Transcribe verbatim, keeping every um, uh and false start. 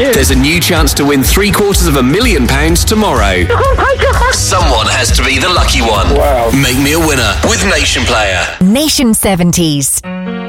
you. There's a new chance to win three quarters of a million pounds tomorrow. Someone has to be the lucky one. Wow. Make me a winner with Nation Player. Nation seventies.